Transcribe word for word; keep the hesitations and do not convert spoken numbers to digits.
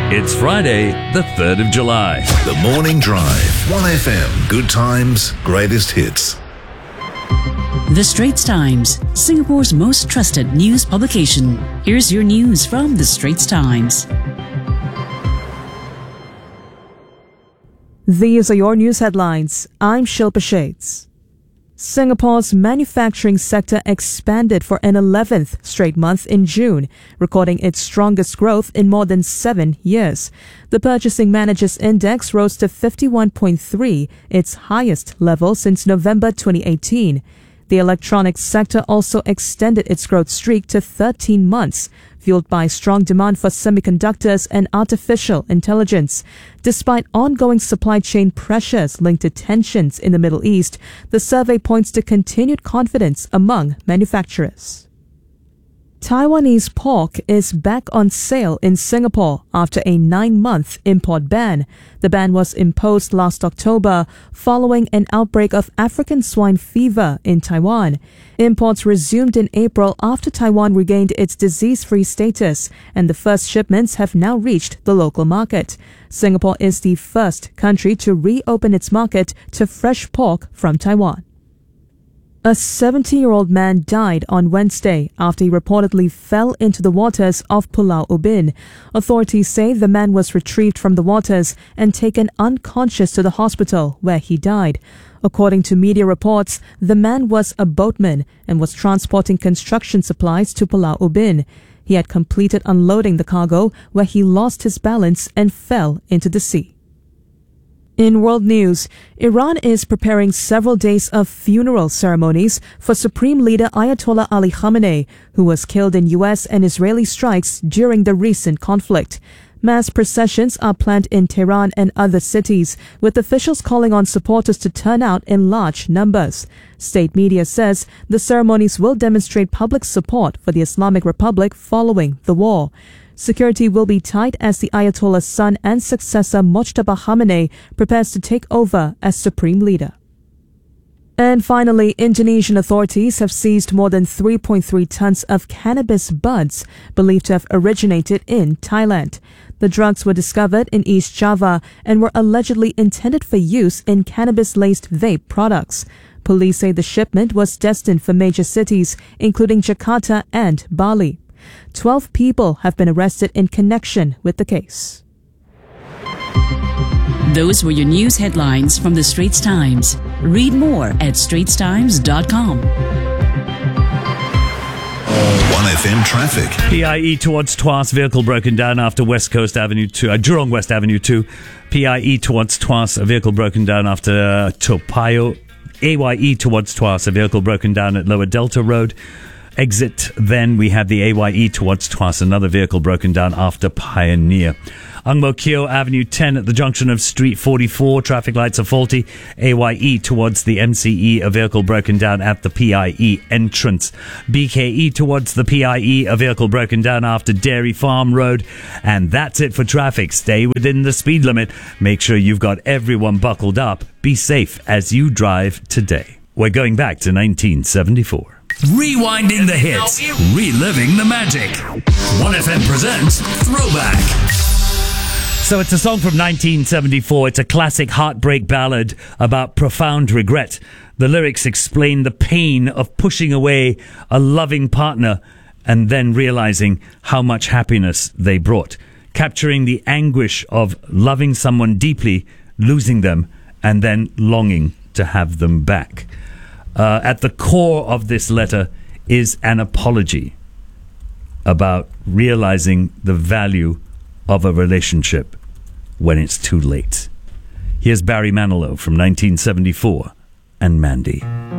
It's Friday, the third of July. The Morning Drive. one F M. Good times, greatest hits. The Straits Times, Singapore's most trusted news publication. Here's your news from The Straits Times. These are your news headlines. I'm Shilpa Shades. Singapore's manufacturing sector expanded for an eleventh straight month in June, recording its strongest growth in more than seven years. The Purchasing Managers' Index rose to fifty-one point three, its highest level since November twenty eighteen. The electronics sector also extended its growth streak to thirteen months, fueled by strong demand for semiconductors and artificial intelligence. Despite ongoing supply chain pressures linked to tensions in the Middle East, the survey points to continued confidence among manufacturers. Taiwanese pork is back on sale in Singapore after a nine-month import ban. The ban was imposed last October following an outbreak of African swine fever in Taiwan. Imports resumed in April after Taiwan regained its disease-free status, and the first shipments have now reached the local market. Singapore is the first country to reopen its market to fresh pork from Taiwan. A seventy-year-old man died on Wednesday after he reportedly fell into the waters of Pulau Ubin. Authorities say the man was retrieved from the waters and taken unconscious to the hospital where he died. According to media reports, the man was a boatman and was transporting construction supplies to Pulau Ubin. He had completed unloading the cargo where he lost his balance and fell into the sea. In world news, Iran is preparing several days of funeral ceremonies for Supreme Leader Ayatollah Ali Khamenei, who was killed in U S and Israeli strikes during the recent conflict. Mass processions are planned in Tehran and other cities, with officials calling on supporters to turn out in large numbers. State media says the ceremonies will demonstrate public support for the Islamic Republic following the war. Security will be tight as the Ayatollah's son and successor Mojtaba Khamenei prepares to take over as supreme leader. And finally, Indonesian authorities have seized more than three point three tons of cannabis buds believed to have originated in Thailand. The drugs were discovered in East Java and were allegedly intended for use in cannabis-laced vape products. Police say the shipment was destined for major cities, including Jakarta and Bali. Twelve people have been arrested in connection with the case. Those were your news headlines from The Straits Times. Read more at straits times dot com. one F M traffic. P I E towards Tuas, vehicle broken down after West Coast Avenue two, uh, Jurong West Avenue two. P I E towards Tuas, a vehicle broken down after uh, Toa Payoh. A Y E towards Tuas, a vehicle broken down at Lower Delta Road. Exit, then we have the A Y E towards Tuas, another vehicle broken down after Pioneer. Ang Mo Kio Avenue ten at the junction of Street forty-four, traffic lights are faulty. A Y E towards the M C E, a vehicle broken down at the P I E entrance. B K E towards the P I E, a vehicle broken down after Dairy Farm Road. And that's it for traffic. Stay within the speed limit. Make sure you've got everyone buckled up. Be safe as you drive today. We're going back to nineteen seventy-four. Rewinding the hits, reliving the magic. one F M presents Throwback. So it's a song from nineteen seventy-four. It's a classic heartbreak ballad about profound regret. The lyrics explain the pain of pushing away a loving partner and then realizing how much happiness they brought. Capturing the anguish of loving someone deeply, losing them, and then longing to have them back. Uh, at the core of this letter is an apology about realizing the value of a relationship when it's too late. Here's Barry Manilow from nineteen seventy-four and Mandy.